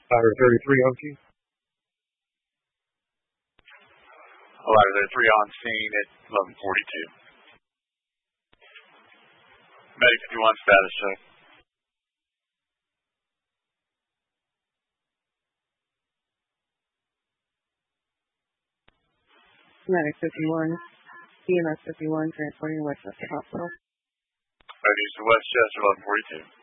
Ladder 33 on scene. Ladder 33 on scene at 11:42. Medic 51 status check. Medic 51, EMS 51, transporting Westchester Hospital. Medic to Westchester 11:42.